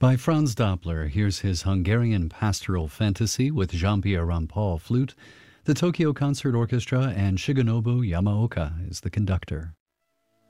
By Franz Doppler, here's his Hungarian pastoral fantasy with Jean-Pierre Rampal flute, the Tokyo Concert Orchestra, and Shigenobu Yamaoka is the conductor.